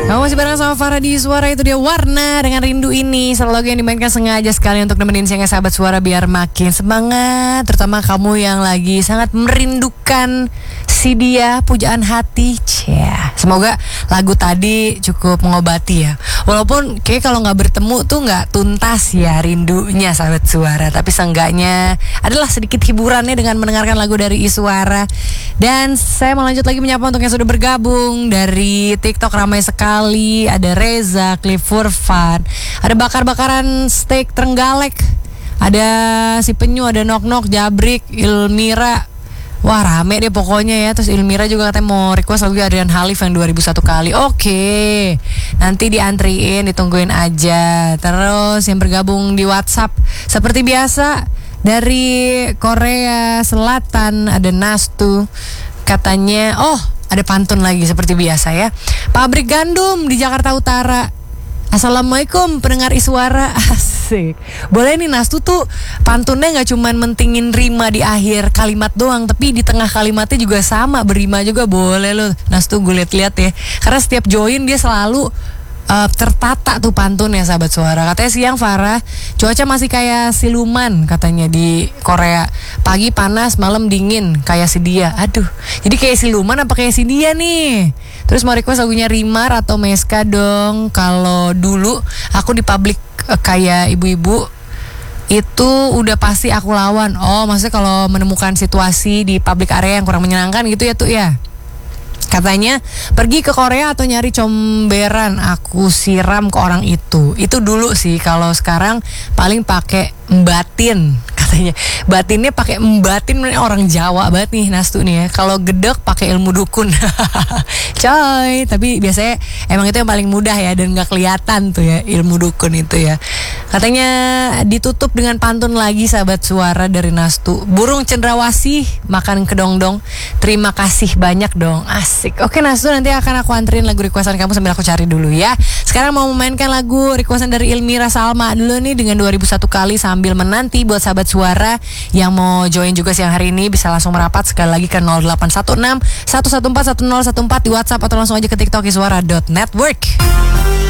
Kamu masih bareng sama Farah di Suara, itu dia Warna dengan Rindu Ini. Selalu lagu yang dimainkan sengaja sekali untuk nemenin siangnya sahabat Suara biar makin semangat. Terutama kamu yang lagi sangat merindukan si dia, pujaan hati. Semoga lagu tadi cukup mengobati ya. Walaupun kayak kalau gak bertemu tuh gak tuntas ya rindunya sahabat Suara. Tapi seenggaknya adalah sedikit hiburannya dengan mendengarkan lagu dari Iswara. Dan saya mau lanjut lagi menyapa untuk yang sudah bergabung dari TikTok, ramai sekali. Ada Reza, Cliff Furfan, ada bakar-bakaran steak Trenggalek, ada si Penyu, ada Nok-Nok, Jabrik, Ilmira. Wah rame deh pokoknya ya. Terus Ilmira juga katanya mau request lagu Adrian Halif yang 2001 kali. Oke, nanti diantriin, ditungguin aja. Terus yang bergabung di WhatsApp seperti biasa dari Korea Selatan ada Nastu. Katanya ada pantun lagi seperti biasa ya. Pabrik gandum di Jakarta Utara. Assalamualaikum pendengar Iswara. Asik. Boleh nih Nastu tuh pantunnya gak cuman mentingin rima di akhir kalimat doang, tapi di tengah kalimatnya juga sama, berima juga boleh loh Nastu, gue liat-liat ya. Karena setiap join dia selalu tertata tuh pantunnya sahabat Suara. Katanya siang Farah, cuaca masih kayak siluman katanya di Korea. Pagi panas, malam dingin kayak si dia. Aduh, jadi kayak siluman apa kayak si dia nih? Terus mau request lagunya Rimar atau Meska dong. Kalau dulu aku di publik kayak ibu-ibu itu udah pasti aku lawan. Maksudnya kalau menemukan situasi di public area yang kurang menyenangkan gitu ya tuh ya. Katanya pergi ke Korea atau nyari comberan, aku siram ke orang itu. Itu dulu sih. Kalau sekarang paling pakai batin katanya. Batinnya pakai batin, orang Jawa banget nih Nastu nih ya. Kalau gedek pakai ilmu dukun. Coy, tapi biasanya emang itu yang paling mudah ya dan nggak kelihatan tuh ya ilmu dukun itu ya. Katanya ditutup dengan pantun lagi sahabat Suara dari Nastu. Burung cendrawasih makan kedongdong. Terima kasih banyak dong. Asik. Oke Nastu, nanti akan aku anterin lagu requestan kamu sambil aku cari dulu ya. Sekarang mau memainkan lagu requestan dari Ilmira Salma dulu nih dengan 2001 kali, sambil menanti buat sahabat Suara yang mau join juga siang hari ini bisa langsung merapat sekali lagi ke 0816 114 1014 di WhatsApp atau langsung aja ke TikTok iswara.network.